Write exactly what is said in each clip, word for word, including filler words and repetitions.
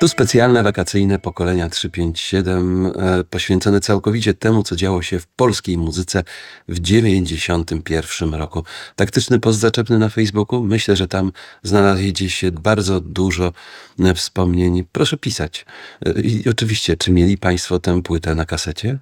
Tu specjalne wakacyjne pokolenia trzy pięć siedem, e, poświęcone całkowicie temu, co działo się w polskiej muzyce w dziewięćdziesiątym pierwszym roku. Taktyczny post zaczepny na Facebooku. Myślę, że tam znajdzie się bardzo dużo e, wspomnień. Proszę pisać. E, I oczywiście, czy mieli Państwo tę płytę na kasecie?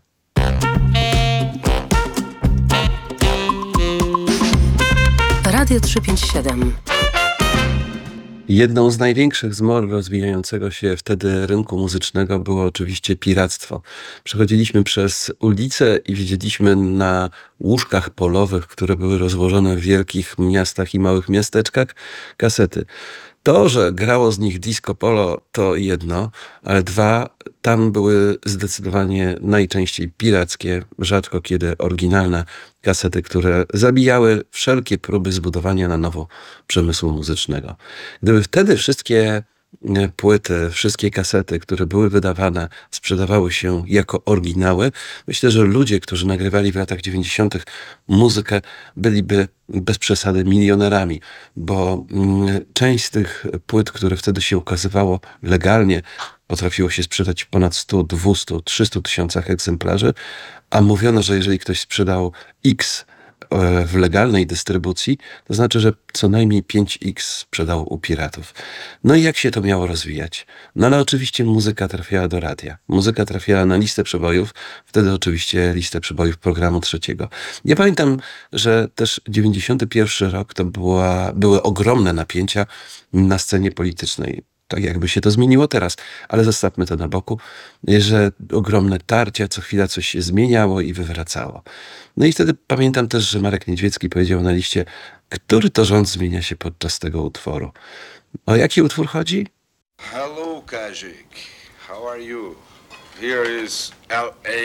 Radio trzysta pięćdziesiąt siedem. Jedną z największych zmor rozwijającego się wtedy rynku muzycznego było oczywiście piractwo. Przechodziliśmy przez ulice i widzieliśmy na łóżkach polowych, które były rozłożone w wielkich miastach i małych miasteczkach, kasety. To, że grało z nich disco polo, to jedno, ale dwa, tam były zdecydowanie najczęściej pirackie, rzadko kiedy oryginalne kasety, które zabijały wszelkie próby zbudowania na nowo przemysłu muzycznego. Gdyby wtedy wszystkie płyty, wszystkie kasety, które były wydawane, sprzedawały się jako oryginały, myślę, że ludzie, którzy nagrywali w latach dziewięćdziesiątych muzykę, byliby bez przesady milionerami, bo część z tych płyt, które wtedy się ukazywało legalnie, potrafiło się sprzedać w ponad stu, dwustu, trzystu tysiącach egzemplarzy, a mówiono, że jeżeli ktoś sprzedał X w legalnej dystrybucji, to znaczy, że co najmniej pięć iks sprzedał u piratów. No i jak się to miało rozwijać? No ale oczywiście muzyka trafiała do radia. Muzyka trafiała na listę przebojów, wtedy oczywiście listę przebojów programu trzeciego. Ja pamiętam, że też dziewięćdziesiąty pierwszy rok to była, były ogromne napięcia na scenie politycznej. Tak jakby się to zmieniło teraz, ale zostawmy to na boku, że ogromne tarcia, co chwila coś się zmieniało i wywracało. No i wtedy pamiętam też, że Marek Niedźwiecki powiedział na liście, który to rząd zmienia się podczas tego utworu. O jaki utwór chodzi? Hello, Kazik. How are you? Here is L A